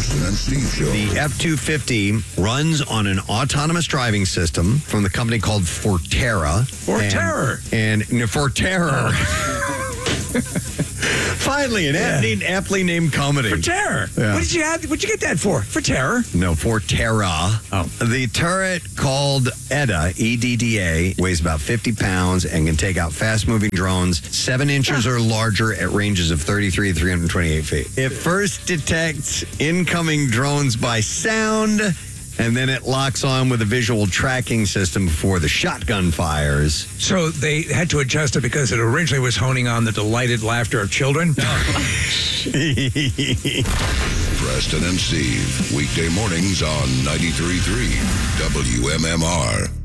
Preston and Steve Show. The F-250 runs on an autonomous driving system from the company called Forterra. Forterra. Finally, an aptly named comedy. Forterra. Yeah. What did you add? What'd you get that for? Forterra? No, Forterra. Oh. The turret called EDA, E-D-D-A, weighs about 50 pounds and can take out fast-moving drones 7 inches or larger at ranges of 33 to 328 feet. It first detects incoming drones by sound, and then it locks on with a visual tracking system before the shotgun fires. So they had to adjust it because it originally was honing on the delighted laughter of children? Preston and Steve, weekday mornings on 93.3 WMMR.